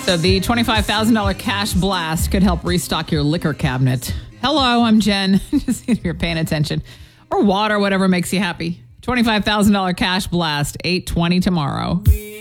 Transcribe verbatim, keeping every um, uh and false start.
So the twenty-five thousand dollars cash blast could help restock your liquor cabinet. Hello, I'm Jen. Just if you're paying attention. Or water, whatever makes you happy. twenty-five thousand dollars cash blast, eight twenty tomorrow.